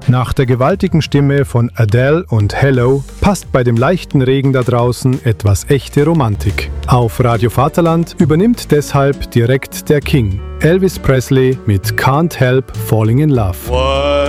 Nach der gewaltigen Stimme von Adele und Hello passt bei dem leichten Regen da draußen etwas echte Romantik. Auf Radio Vaterland übernimmt deshalb direkt der King, Elvis Presley mit Can't Help Falling in Love.